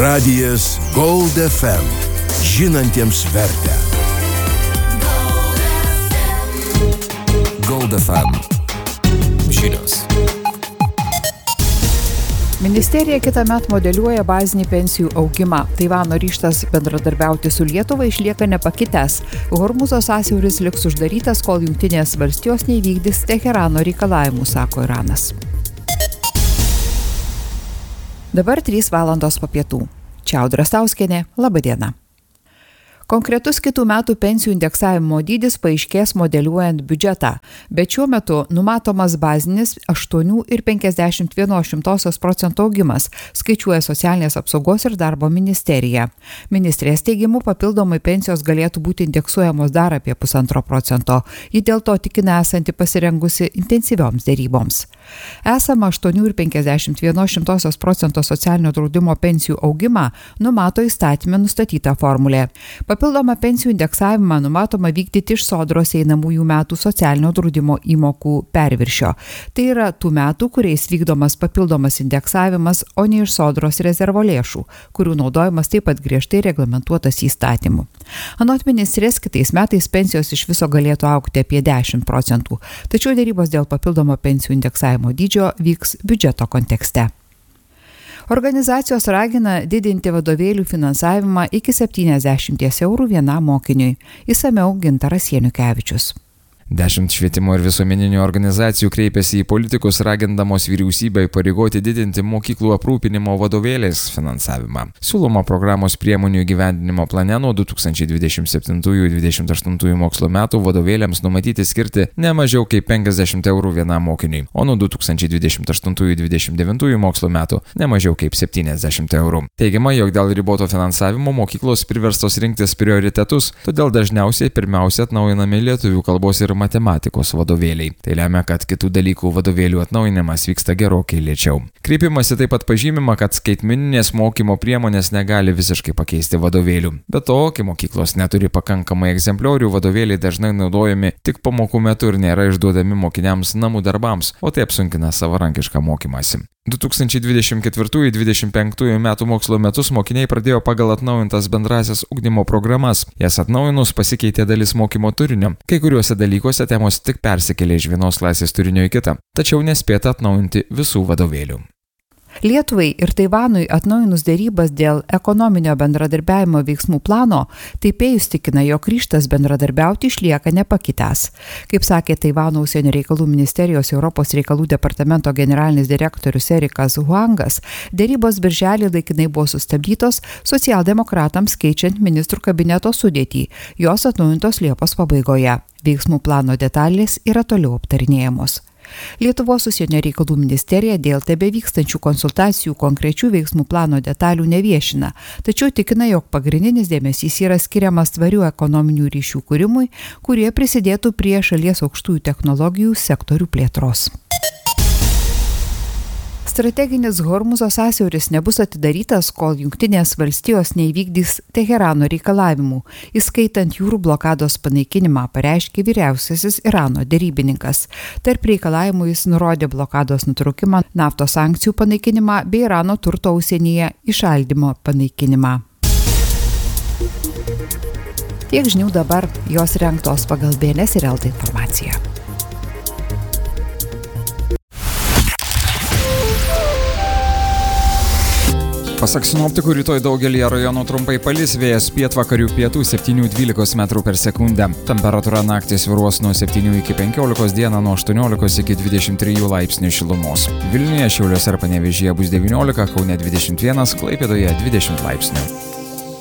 Radijas Gold FM. Žinantiems vertę. Gold FM. Žinios. Ministerija kitąmet modeliuoja bazinį pensijų augimą. Taivano ryžtas bendradarbiauti su Lietuva išlieka nepakitęs. Hormuzo sąsiauris liks uždarytas, kol Jungtinės valstijos neįvykdys Teherano reikalavimų, sako Iranas. Dabar 3 valandos po pietų. Čia Audra Stauskienė, laba diena. Konkretus kitų metų pensijų indeksavimo dydis paaiškės modeliuojant biudžetą, bet šiuo metu numatomas bazinis 8,51% augimas, skaičiuoja Socialinės apsaugos ir darbo ministerija. Ministrės teigimu papildomai pensijos galėtų būti indeksuojamos dar apie 1,5%. Ji dėl to tikina esanti pasirengusi intensyvioms dėryboms. Esama 8,51% socialinio draudimo pensijų augimą numato įstatyme nustatyta formulė. Papildomą pensijų indeksavimą numatoma vykdyti iš Sodros einamųjų metų socialinio draudimo įmokų perviršio. Tai yra tų metų, kuriais vykdomas papildomas indeksavimas, o ne iš Sodros rezervo lėšų, kurių naudojimas taip pat griežtai reglamentuotas įstatymu. Anot ministrės, kitais metais pensijos iš viso galėtų augti apie 10%, tačiau dėrybos dėl papildomo pensijų indeksavimo dydžio vyks biudžeto kontekste. Organizacijos ragina didinti vadovėlių finansavimą iki 70 eurų vienam mokiniui. Išsamiau Gintaras Janukevičius. 10 švietimo ir visuomeninių organizacijų kreipėsi į politikus ragindamos vyriausybę įpareigoti didinti mokyklų aprūpinimo vadovėliais finansavimą. Siūloma programos priemonių įgyvendinimo plane nuo 2027-2028 mokslo metų vadovėliams numatyti skirti ne mažiau kaip 50 eurų vienam mokiniui, o nuo 2028-2029 mokslo metų ne mažiau kaip 70 eurų. Teigiama, jog dėl riboto finansavimo mokyklos priverstos rinktis prioritetus, todėl dažniausiai pirmiausia atnaujinami lietuvių kalbos ir matematikos vadovėliai. Tai lemia, kad kitų dalykų vadovėlių atnaujinimas vyksta gerokai lėčiau. Kreipimasi taip pat pažymima, kad skaitmeninės mokymo priemonės negali visiškai pakeisti vadovėlių. Be to, kai mokyklos neturi pakankamai egzempliorių, vadovėliai dažnai naudojami tik pamokų metu ir nėra išduodami mokiniams namų darbams, o tai apsunkina savarankišką mokymąsi. 2024-2025 metų mokslo metus mokiniai pradėjo pagal atnaujintas bendrasias ugdymo programas. Jas atnaujinus pasikeitė dalis mokymo turinio. Kai kuriuose dalykuose temos tik persikėlė iš vienos klasės turinio į kitą, tačiau nespėta atnaujinti visų vadovėlių. Lietuvai ir Taivanui atnaujinus dėrybas dėl ekonominio bendradarbiavimo veiksmų plano, Taipėjus tikina, jog ryžtas bendradarbiauti išlieka nepakitęs. Kaip sakė Taivano užsienio reikalų ministerijos Europos reikalų departamento generalinis direktorius Erikas Huangas, dėrybos birželį laikinai buvo sustabdytos socialdemokratams keičiant ministrų kabineto sudėtį. Jos atnaujintos Liepos pabaigoje. Veiksmų plano detalės yra toliau aptarinėjamos. Lietuvos užsienio reikalų ministerija dėl tebevykstančių konsultacijų konkrečių veiksmų plano detalių neviešina, tačiau tikina, jog pagrindinis dėmesys yra skiriamas tvarių ekonominių ryšių kūrimui, kurie prisidėtų prie šalies aukštųjų technologijų sektorių plėtros. Strateginis Hormuzo sąsiauris nebus atidarytas, kol Jungtinės valstijos neįvykdys Teherano reikalavimų, įskaitant jūrų blokados panaikinimą, pareiškė vyriausiasis Irano derybininkas. Tarp reikalavimų jis nurodė blokados nutraukimą, naftos sankcijų panaikinimą bei Irano turto užsienyje įšaldymo panaikinimą. Tiek žinių dabar, jos rengtos pagal BNS ir LT informaciją. Pasak sinoptikų, rytoj daugelį rajonų trumpai palis, vėjas pietvakarių pietų 7-12 m per sekundę. Temperatūra naktį svyruos nuo 7 iki 15, dieną nuo 18 iki 23 laipsnių šilumos. Vilniuje, Šiauliuose ir Panevėžyje bus 19, Kaune 21, Klaipėdoje 20 laipsnių.